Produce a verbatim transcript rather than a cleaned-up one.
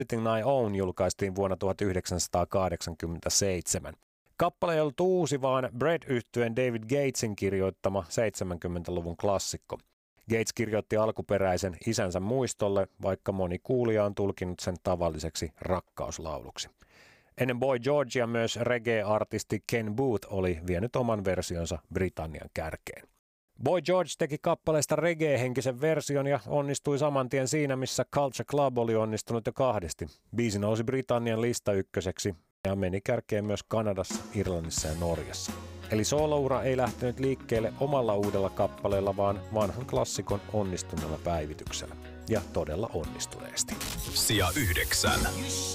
Everything I Own julkaistiin vuonna tuhatyhdeksänsataakahdeksankymmentäseitsemän. Kappale ei ollut uusi, vaan Bread-yhtyeen David Gatesin kirjoittama seitsemänkymmentäluvun klassikko. Gates kirjoitti alkuperäisen isänsä muistolle, vaikka moni kuulija on tulkinut sen tavalliseksi rakkauslauluksi. Ennen Boy Georgea myös reggae-artisti Ken Boothe oli vienyt oman versionsa Britannian kärkeen. Boy George teki kappaleesta reggae-henkisen version ja onnistui saman tien siinä, missä Culture Club oli onnistunut jo kahdesti. Biisi nousi Britannian lista ykköseksi ja meni kärkeen myös Kanadassa, Irlannissa ja Norjassa. Eli sooloura ei lähtenyt liikkeelle omalla uudella kappaleella, vaan vanhan klassikon onnistuneella päivityksellä. Ja todella onnistuneesti. Sija yhdeksän.